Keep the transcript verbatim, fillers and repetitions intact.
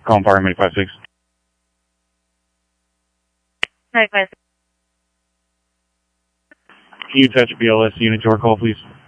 Calling Fire Medic five six. Medic five six. Can you touch B L S unit to our call, please?